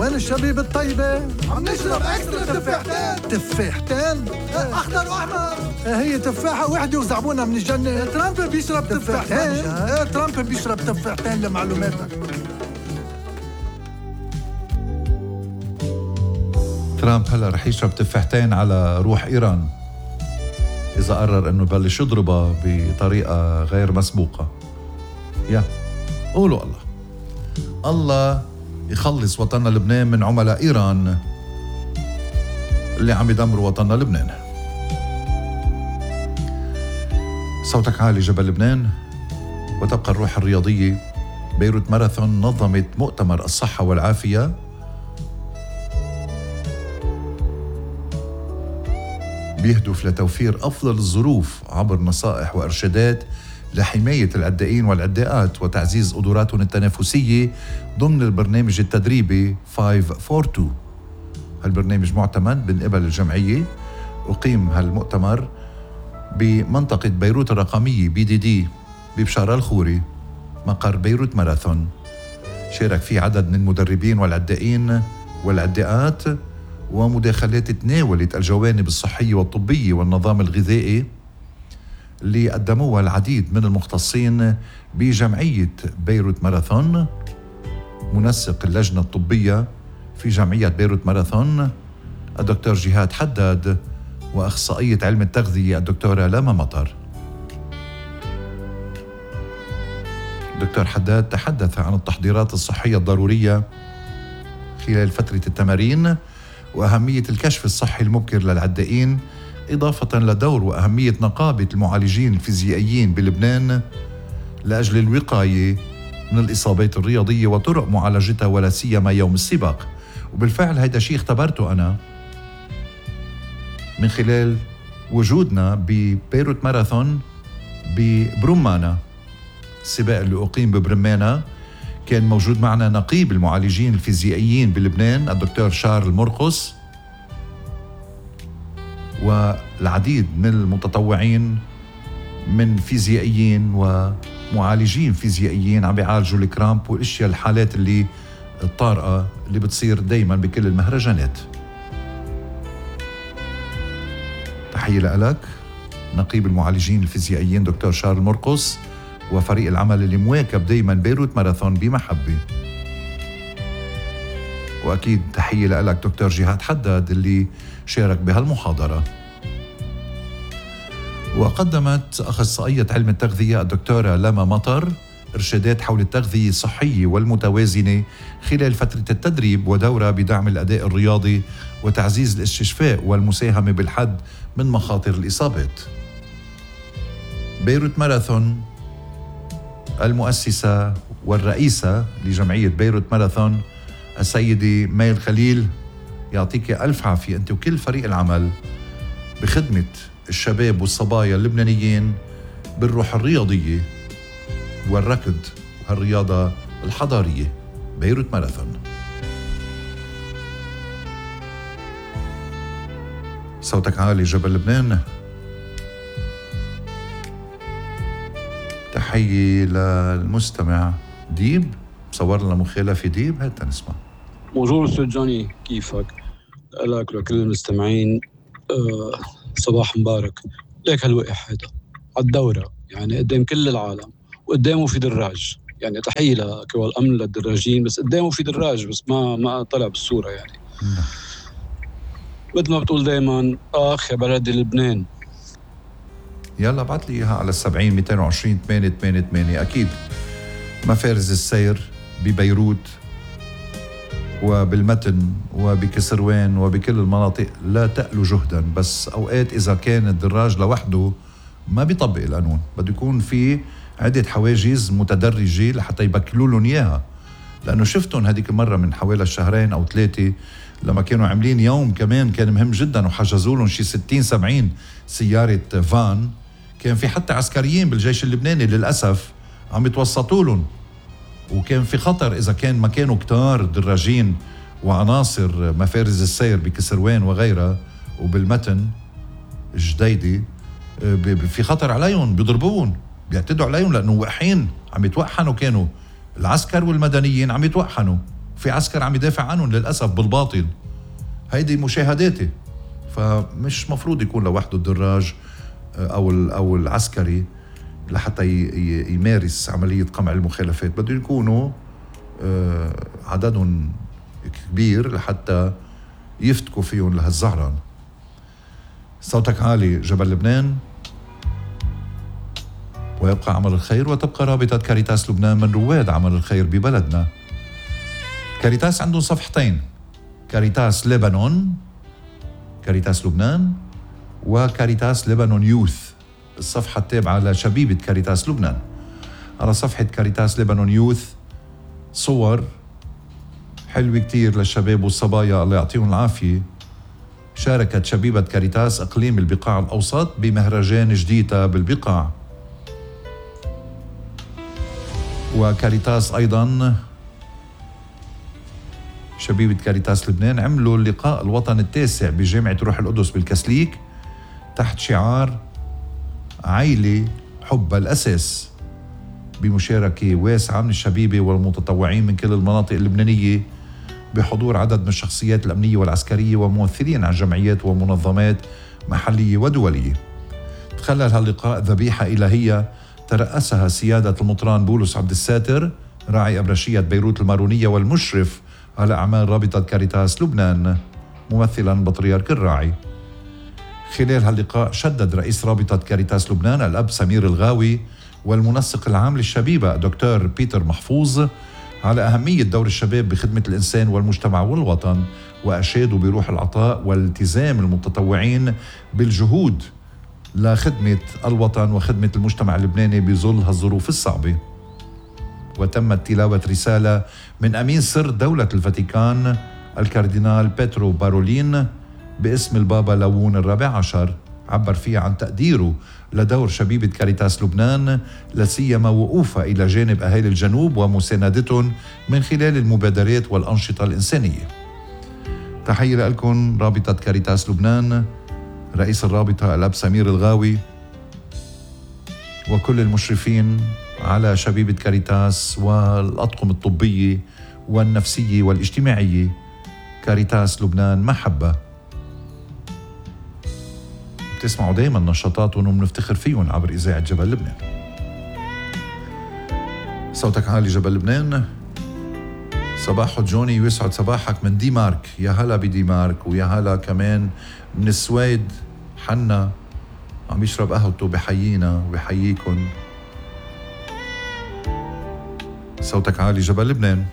وين الشبيب الطيبة؟ عم نشرب اكسترا تفاحتين. تفاحتين؟ اخضر واحمر. هي تفاحة وحدة وزعبونا من الجنة. ترامب بيشرب تفاحتين. ترامب بيشرب تفاحتين لمعلوماتك. ترامب هلا رح يشرب تفاحتين على روح إيران إذا قرر إنه بلش يضربها بطريقة غير مسبوقة. يا قولوا الله يخلص وطننا لبنان من عملاء إيران اللي عم يدمروا وطننا لبنان. صوتك عالي جبل لبنان. وتبقى الروح الرياضية. بيروت ماراثون نظمت مؤتمر الصحة والعافية بيهدف لتوفير أفضل الظروف عبر نصائح وإرشادات لحماية العدائين والعداءات وتعزيز قدراتهم التنافسية ضمن البرنامج التدريبي 542. هالبرنامج معتمد من قبل الجمعية. أقيم هالمؤتمر بمنطقة بيروت الرقمية BDD ببشارة الخوري مقر بيروت ماراثون. شارك فيه عدد من المدربين والعدائين والعداءات ومداخلات تناولت الجوانب الصحية والطبية والنظام الغذائي اللي قدموها العديد من المختصين بجمعية بيروت ماراثون. منسق اللجنة الطبية في جمعية بيروت ماراثون الدكتور جهاد حداد وأخصائية علم التغذية الدكتورة لاما مطر. الدكتور حداد تحدث عن التحضيرات الصحية الضرورية خلال فترة التمارين وأهمية الكشف الصحي المبكر للعدائين، إضافة لدور وأهمية نقابة المعالجين الفيزيائيين بلبنان لأجل الوقاية من الإصابات الرياضية وطرق معالجتها ولا سيما يوم السباق. وبالفعل هيدا شيء اختبرته أنا من خلال وجودنا ببيروت ماراثون ببرمانة. السباق اللي أقيم ببرمانة كان موجود معنا نقيب المعالجين الفيزيائيين بلبنان الدكتور شارل مرقس والعديد من المتطوعين من فيزيائيين ومعالجين فيزيائيين عم بيعالجوا الكرامب والاشياء الحالات اللي الطارئة اللي بتصير دايما بكل المهرجانات. تحية لك نقيب المعالجين الفيزيائيين دكتور شارل مرقس وفريق العمل اللي مواكب دايما بيروت ماراثون بمحبة. وأكيد تحية لك دكتور جهاد حداد اللي شارك بهالمحاضرة. وقدمت أخصائية علم التغذية الدكتورة لاما مطر إرشادات حول التغذية الصحية والمتوازنة خلال فترة التدريب ودورة بدعم الأداء الرياضي وتعزيز الاستشفاء والمساهمة بالحد من مخاطر الإصابات. بيروت ماراثون المؤسسة والرئيسة لجمعية بيروت ماراثون السيدة ميل خليل، يعطيك ألف عافية أنت وكل فريق العمل بخدمة الشباب والصبايا اللبنانيين بالروح الرياضية والركض والرياضة الحضارية. بيروت ماراثون. صوتك عالي جبل لبنان. تحية للمستمع ديب صور لنا مخالفة ديب. هات نسمع. بونجور أستاذ جوني، كيفك؟ لك لكل المستمعين صباح مبارك. ليك هالوقح هيدا على الدورة يعني قدام كل العالم وقدامه في دراج، يعني تحية لكوى الأمن للدراجين، بس قدامه في دراج بس ما طلع بالصورة يعني. مثل ما بتقول دايما آخ يا بلدي لبنان. يلا ابعت لي إياها على 70-220-888. أكيد مفارز السير ببيروت وبالمتن وبكسروان وبكل المناطق لا تألو جهدا، بس أوقات إذا كان الدراج لوحده ما بيطبق القانون، بده يكون في عدة حواجز متدرجة لحتى يبكلوا لهم إياها. لأنه شفتهم هذيك المرة من حوالي الشهرين أو 3 لما كانوا عاملين يوم كمان كان مهم جدا وحجزوا لهم شي 60-70 سيارة فان، كان في حتى عسكريين بالجيش اللبناني للأسف عم يتوسطوا لهم، وكان في خطر إذا كان ما كانوا كتار دراجين وعناصر مفارز السير بكسروان وغيرها وبالمتن الجديدة في خطر عليهم، بيضربون بيعتدوا عليهم لأنه وقحين عم يتوحنوا، كانوا العسكر والمدنيين عم يتوحنوا في عسكر عم يدافع عنهم للأسف بالباطل. هيدي مشاهداتي. فمش مفروض يكون لوحده الدراج أو العسكري لحتى يمارس عملية قمع المخالفات. بده يكونوا عددهم كبير لحتى يفتكوا فيهم لهالزعران. صوتك عالي جبل لبنان، ويبقى عمل الخير، وتبقى رابطة كاريتاس لبنان من رواد عمل الخير ببلدنا. كاريتاس عندهم صفحتين، كاريتاس لبنان، كاريتاس لبنان، وكاريتاس لبنان يوث، الصفحة التابعة لشبيبة كاريتاس لبنان. على صفحة كاريتاس لبنان يوث صور حلوة كتير للشباب والصبايا الله يعطيهم العافية. شاركت شبيبة كاريتاس إقليم البقاع الأوسط بمهرجان جديدة بالبقاع. وكاريتاس أيضا شبيبة كاريتاس لبنان عملوا اللقاء الوطني التاسع بجامعة روح القدس بالكسليك تحت شعار عائلة حب الأساس، بمشاركة واسعة من الشبيبة والمتطوعين من كل المناطق اللبنانية، بحضور عدد من الشخصيات الأمنية والعسكرية وممثلين عن جمعيات ومنظمات محلية ودولية. تخلل هاللقاء ذبيحة إلهية ترأسها سيادة المطران بولس عبد الساتر راعي أبرشية بيروت المارونية والمشرف على أعمال رابطة كاريتاس لبنان ممثلا بطريرك الراعي. خلال هاللقاء شدد رئيس رابطة كاريتاس لبنان الأب سمير الغاوي والمنسق العام للشبيبة دكتور بيتر محفوظ على أهمية دور الشباب بخدمة الإنسان والمجتمع والوطن، وأشادوا بروح العطاء والالتزام المتطوعين بالجهود لخدمة الوطن وخدمة المجتمع اللبناني بظل هالظروف الصعبة. وتمت تلاوة رسالة من أمين سر دولة الفاتيكان الكاردينال بيترو بارولين باسم البابا لاوون الرابع عشر، عبر فيها عن تقديره لدور شبيبة كاريتاس لبنان، لسيما وقوفها إلى جانب أهالي الجنوب ومساندتهم من خلال المبادرات والأنشطة الإنسانية. تحية لكم رابطة كاريتاس لبنان، رئيس الرابطة الأب سمير الغاوي، وكل المشرفين على شبيبة كاريتاس والأطقم الطبية والنفسية والاجتماعية. كاريتاس لبنان محبة. بتسمعوا دايما نشاطاتهم وبنفتخر فيهم عبر إذاعة جبل لبنان. صوتك عالي جبل لبنان. صباح جوني، يسعد صباحك من ديمارك. يا هلا بديمارك، ويا هلا كمان من السويد. حنا عم يشرب قهوته، بحيينا وبحييكم. صوتك عالي جبل لبنان.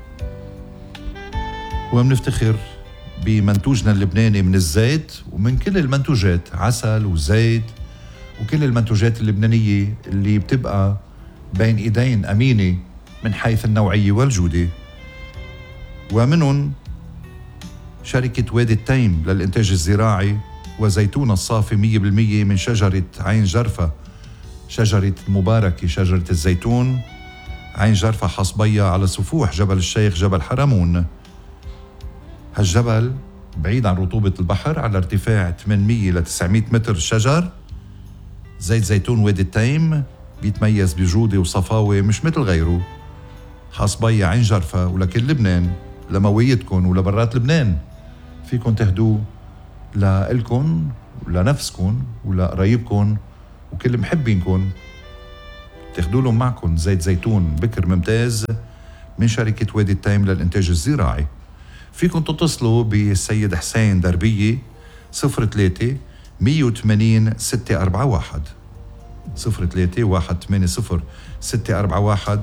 وبنفتخر بمنتوجنا اللبناني من الزيت ومن كل المنتوجات، عسل وزيت وكل المنتوجات اللبنانية اللي بتبقى بين إيدين أمينة من حيث النوعية والجودة. ومنهم شركة وادي التيم للإنتاج الزراعي وزيتون الصافي 100% من شجرة عين جرفة، شجرة مباركة، شجرة الزيتون عين جرفة حصبية على سفوح جبل الشيخ جبل حرمون. هالجبل بعيد عن رطوبة البحر على ارتفاع 800 ل 900 متر شجر. زيت زيتون وادي التيم بيتميز بجودة وصفاوة مش مثل غيره. حصبية عين جرفة، ولكل لبنان لمويتكن ولبرات لبنان فيكن تهدوه لإلكن ولنفسكن ولقرايبكن وكل محبينكن، تاخدوا لهم معكم زيت زيتون بكر ممتاز من شركة وادي التيم للإنتاج الزراعي. فيكن تتصلوا بالسيد حسين دربية 03 180 641 03 180 641.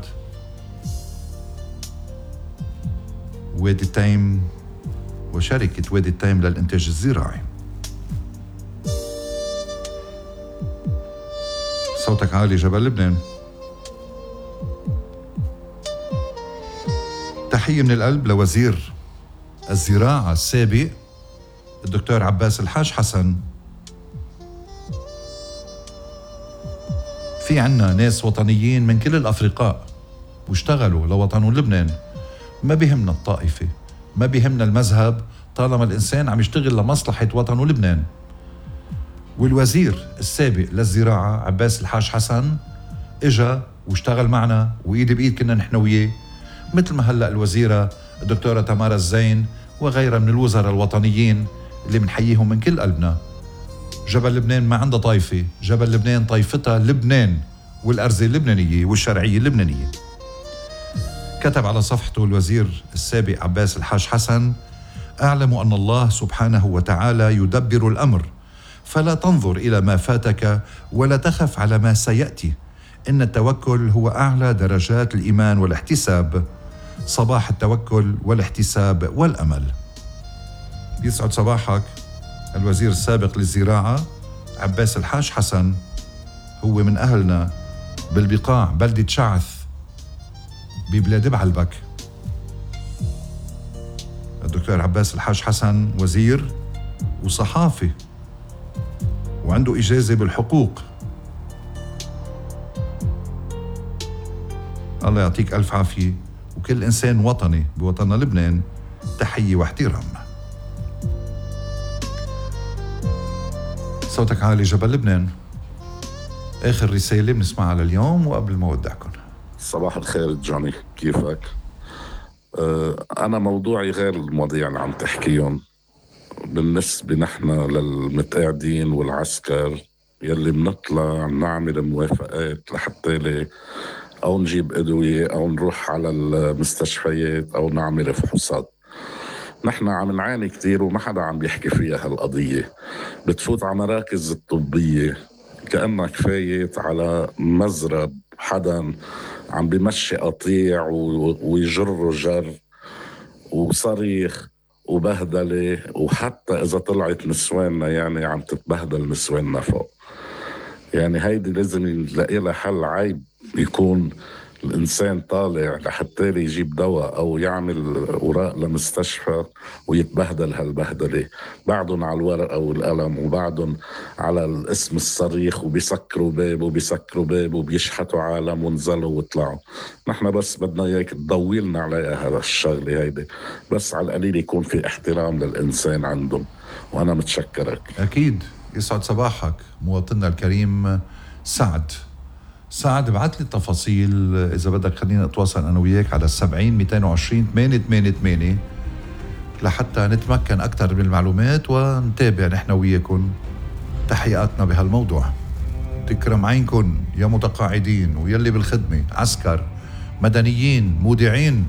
وادي التيم وشركة وادي التيم للإنتاج الزراعي. صوتك عالي جبل لبنان. تحية من القلب لوزير الزراعة السابق الدكتور عباس الحاج حسن. في عنا ناس وطنيين من كل الأفرقاء واشتغلوا لوطنهم لبنان. ما بيهمنا الطائفة، ما بيهمنا المذهب، طالما الإنسان عم يشتغل لمصلحة وطنه لبنان. والوزير السابق للزراعة عباس الحاج حسن اجا واشتغل معنا وإيد بإيد كنا نحن وياه، مثل ما هلأ الوزيرة الدكتورة تمارا الزين وغيرها من الوزراء الوطنيين اللي بنحييهم من كل قلبنا. جبل لبنان ما عنده طائفة، جبل لبنان طائفتها لبنان والأرزة اللبنانية والشرعية اللبنانية. كتب على صفحته الوزير السابق عباس الحاج حسن: أعلم أن الله سبحانه وتعالى يدبر الأمر، فلا تنظر إلى ما فاتك ولا تخف على ما سيأتي، إن التوكل هو أعلى درجات الإيمان والاحتساب، صباح التوكل والاحتساب والأمل. يسعد صباحك الوزير السابق للزراعة عباس الحاج حسن، هو من أهلنا بالبقاع بلدة شعث ببلاد بعلبك. الدكتور عباس الحاج حسن وزير وصحافي وعنده إجازة بالحقوق. الله يعطيك ألف عافية، وكل إنسان وطني بوطننا لبنان تحية واحترام. صوتك عالي جبل لبنان. آخر رسالة بنسمعها لليوم وقبل ما أودعكم. صباح الخير جوني، كيفك؟ أنا موضوعي غير المواضيع اللي عم تحكيهم. بالنسبة نحن للمتقاعدين والعسكر يلي بنطلع نعمل موافقات لحتى أو نجيب أدوية أو نروح على المستشفيات أو نعمل فحوصات، نحن عم نعاني كتير وما حدا عم بيحكي فيها هالقضية. بتفوت على مراكز الطبية كأنك فايت على مزرب، حدا عم بيمشي قطيع ويجر جر وصريخ وبهدلة، وحتى إذا طلعت نسواننا يعني عم تتبهدل نسواننا فوق. يعني هيدي لازم نلاقي لها حل. عيب يكون الإنسان طالع لحتى يجيب دواء أو يعمل أوراق لمستشفى ويتبهدل هالبهدلة، بعدهم على الورقة والقلم وبعدهم على الاسم الصريخ، وبيسكروا باب وبيسكروا باب وبيشحتوا عالم ونزلوا وطلعوا. نحن بس بدنا إياك تضوي لنا عليها هذا الشغلة هيدي، بس على القليل يكون في احترام للإنسان عندهم. وأنا متشكرك. أكيد. يسعد صباحك مواطننا الكريم سعد بعت لي التفاصيل إذا بدك. خلينا نتواصل أنا وياك على 70-220-888 لحتى نتمكن أكثر من المعلومات ونتابع نحن وياكم تحقيقاتنا بهالموضوع. تكرم عينكم يا متقاعدين ويلي بالخدمة، عسكر، مدنيين، مودعين.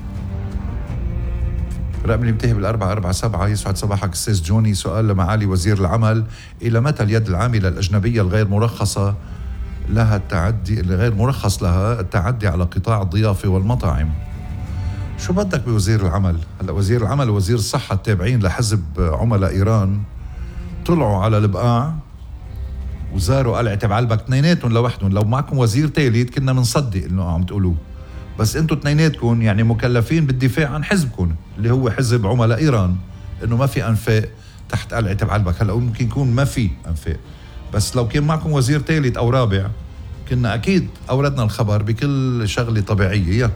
رقم اللي منتهي بال447. يسعد صباحك أستاذ جوني. سؤال لمعالي وزير العمل: إلى متى اليد العاملة الأجنبية الغير مرخصة لها التعدي غير مرخص لها التعدي على قطاع الضيافة والمطاعم؟ شو بدك بوزير العمل؟ هلا وزير العمل ووزير الصحة التابعين لحزب عملاء إيران طلعوا على البقاع وزاروا قلعة بعلبك اثنيناتهم لوحدهم. لو معكم وزير ثالث كنا منصدق انه عم تقولوه، بس انتم اثنيناتكم يعني مكلفين بالدفاع عن حزبكم اللي هو حزب عملاء إيران، انه ما في انفاق تحت قلعة بعلبك. هلا ممكن يكون ما في انفاق، بس لو كان معكم وزير ثالث أو رابع كنا أكيد أوردنا الخبر بكل شغلة طبيعية.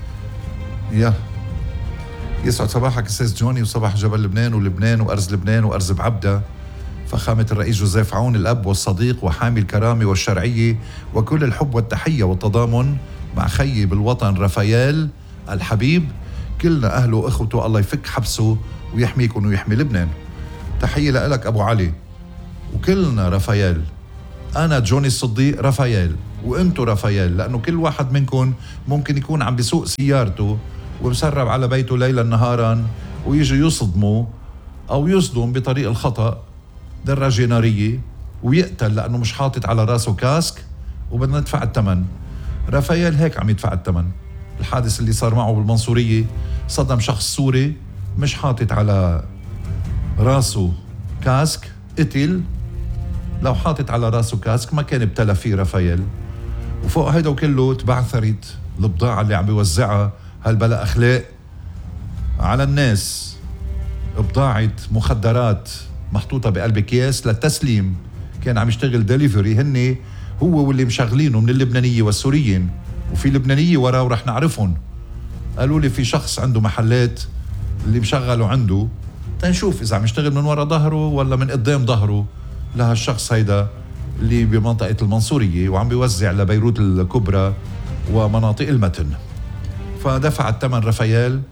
يسعد صباحك أستاذ جوني، وصباح جبل لبنان ولبنان وأرز لبنان وأرز بعبدة. فخامة الرئيس جوزيف عون، الأب والصديق وحامي الكرامة والشرعية وكل الحب والتحية والتضامن مع خيي بالوطن رافائيل الحبيب، كلنا أهله وإخوته، الله يفك حبسه ويحميكم ويحمي لبنان. تحية لك أبو علي وكلنا رافائيل. أنا جوني الصديق رافائيل وإنتو رافائيل، لأنه كل واحد منكم ممكن يكون عم بيسوق سيارته ومسرب على بيته ليلا نهارا ويجي يصدمه أو يصدم بطريق الخطأ دراجة نارية ويقتل لأنه مش حاطط على راسه كاسك وبدنا ندفع الثمن. رافائيل هيك عم يدفع الثمن. الحادث اللي صار معه بالمنصورية صدم شخص سوري مش حاطط على راسه كاسك، قتل. لو حاطط على راسه كاسك ما كان ابتلى فيه رافائيل. وفوق هيدا وكله تبعثرت البضاعة اللي عم بيوزعها هالبلا أخلاق على الناس، بضاعة مخدرات محطوطة بقلب اكياس للتسليم. كان عم يشتغل ديليفري، هن هو واللي مشغلينه من اللبنانية والسوريين، وفي لبنانية وراه ورح نعرفهم. قالوا لي في شخص عنده محلات اللي مشغله عنده، تنشوف إذا عم يشتغل من وراء ظهره ولا من قدام ظهره لهالشخص هيدا اللي بمنطقة المنصورية وعم بيوزع لبيروت الكبرى ومناطق المتن. فدفع الثمن رافائيل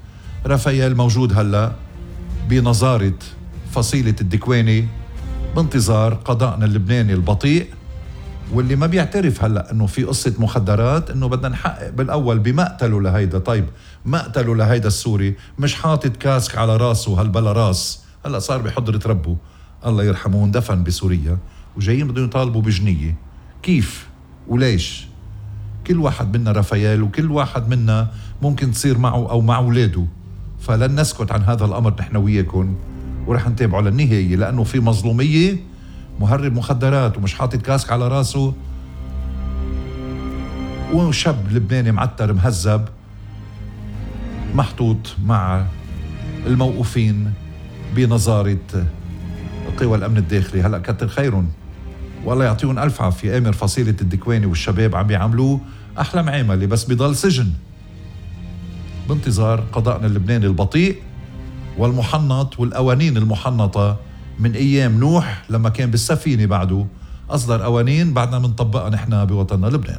رافائيل موجود هلأ بنظارة فصيلة الدكواني بانتظار قضاءنا اللبناني البطيء، واللي ما بيعترف هلأ أنه في قصة مخدرات، أنه بدنا نحقق بالأول بمقتله لهيدا. طيب مقتله لهيدا السوري مش حاطط كاسك على راسه هالبلا راس، هلأ صار بحضرة ربه الله يرحمه اندفن بسوريا، وجايين بدهم يطالبوا بجنية. كيف وليش؟ كل واحد منا رافائيل، وكل واحد منا ممكن تصير معه أو مع أولاده، فلن نسكت عن هذا الأمر نحن وياكم، ورح نتابعه للنهاية، لأنه في مظلومية. مهرب مخدرات ومش حاطط كاسك على راسه، وشاب لبناني معتر مهذب محطوط مع الموقوفين بنظارة قوى الأمن الداخلي. هلأ كتر خيرهم والله يعطيهم ألف عافية، آمر فصيلة الدكواني والشباب عم بيعملوه أحلى معاملة، بس بضل سجن بانتظار قضاءنا اللبناني البطيء والمحنط والقوانين المحنطة من أيام نوح لما كان بالسفينة. بعده أصدر قوانين بعدنا منطبقها نحن بوطننا لبنان.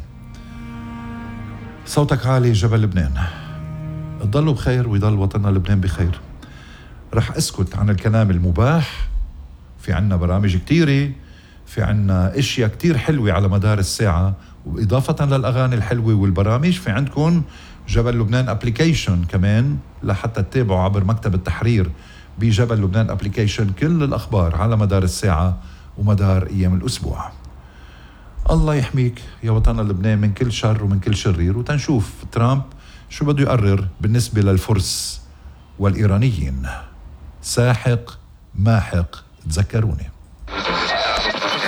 صوتك عالي جبل لبنان. تضلوا بخير ويضل وطننا لبنان بخير. رح أسكت عن الكلام المباح، في عنا برامج كتيرة، في عنا اشياء كتير حلوة على مدار الساعة، وإضافة للأغاني الحلوة والبرامج في عندكم جبل لبنان ابليكيشن كمان لحتى تتابعوا عبر مكتب التحرير بجبل لبنان ابليكيشن كل الأخبار على مدار الساعة ومدار أيام الأسبوع. الله يحميك يا وطننا لبنان من كل شر ومن كل شرير، وتنشوف ترامب شو بده يقرر بالنسبة للفرس والإيرانيين. ساحق ماحق تذكروني.